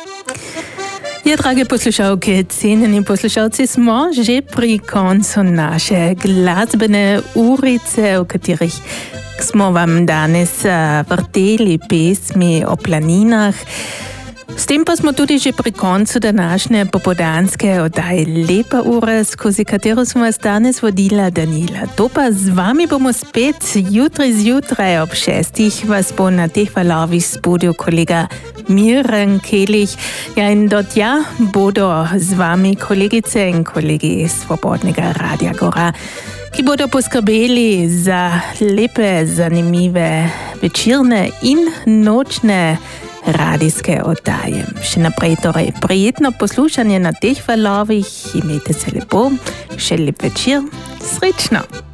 Ja, drage poslušalke, cenjeni poslušalci, smo že pri koncu naše glasbene urice, v katerih smo vam danes vrteli pesmi o planinah. S tem pa smo tudi že pri koncu današnje popoldanske oddaje Lepa ura, skozi katero smo vas danes vodila Danila Topa. Z vami bomo spet jutri zjutraj ob 6. vas bo na teh valovih spodil kolega Miran Kelih. Ja, in do tja bodo z vami kolegice in kolegi iz Svobodnega Radia Gora, ki bodo poskrbeli za lepe, zanimive večerne in nočne radijske oddaje. Še naprej torej prijetno poslušanje na teh valovih, imejte se lepo, še lep večer, srečno!